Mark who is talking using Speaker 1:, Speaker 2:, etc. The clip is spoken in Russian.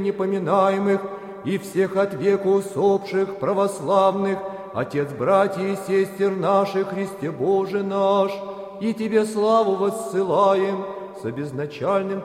Speaker 1: непоминаемых и всех от века усопших православных, Отец, братья и сестер наших, Христе Боже наш, и Тебе славу воссылаем с обезначальным